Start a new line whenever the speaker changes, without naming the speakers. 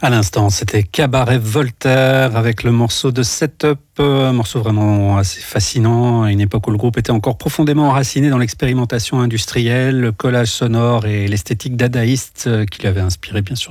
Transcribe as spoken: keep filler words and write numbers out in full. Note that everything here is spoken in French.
À l'instant, c'était Cabaret Voltaire avec le morceau de Setup, un morceau vraiment assez fascinant à une époque où le groupe était encore profondément enraciné dans l'expérimentation industrielle, le collage sonore et l'esthétique dadaïste qui lui avait inspiré bien sûr